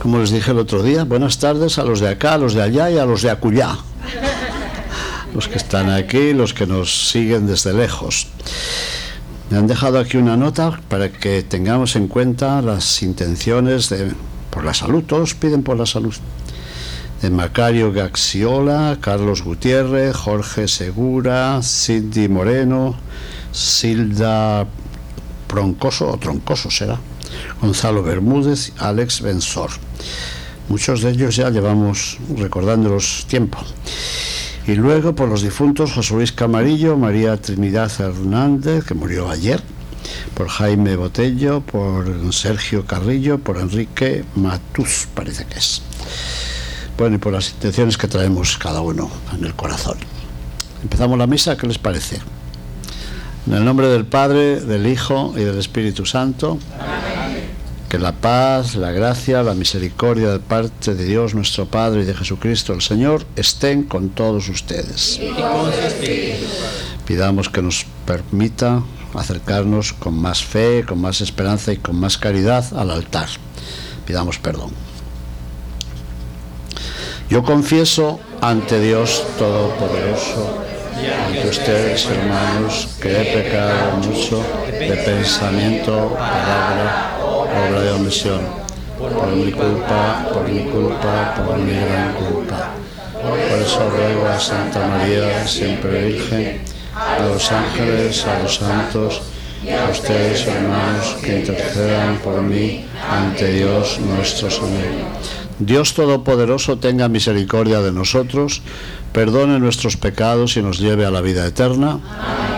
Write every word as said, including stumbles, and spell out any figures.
como les dije el otro día, buenas tardes a los de acá, a los de allá y a los de acullá. Los que están aquí, los que nos siguen desde lejos. Me han dejado aquí una nota para que tengamos en cuenta las intenciones de, por la salud, todos piden por la salud, de Macario Gaxiola, Carlos Gutiérrez, Jorge Segura, Cindy Moreno, Silda Troncoso, o Troncoso será, Gonzalo Bermúdez, Alex Benzor. Muchos de ellos ya llevamos recordándolos tiempo. Y luego por los difuntos José Luis Camarillo, María Trinidad Hernández, que murió ayer, por Jaime Botello, por Sergio Carrillo, por Enrique Matús, parece que es. Bueno, y por las intenciones que traemos cada uno en el corazón. Empezamos la misa, ¿qué les parece? En el nombre del Padre, del Hijo y del Espíritu Santo. Amén. Que la paz, la gracia, la misericordia de parte de Dios nuestro Padre y de Jesucristo el Señor estén con todos ustedes. Y con su espíritu. Pidamos que nos permita acercarnos con más fe, con más esperanza y con más caridad al altar. Pidamos perdón. Yo confieso ante Dios Todopoderoso, ante ustedes, hermanos, que he pecado mucho de pensamiento, palabra, obra de omisión, por mi culpa, por mi culpa, por mi gran culpa. Por eso ruego a Santa María, siempre Virgen, a los ángeles, a los santos, y a ustedes, hermanos, que intercedan por mí ante Dios nuestro Señor. Dios Todopoderoso tenga misericordia de nosotros, perdone nuestros pecados y nos lleve a la vida eterna. Amén.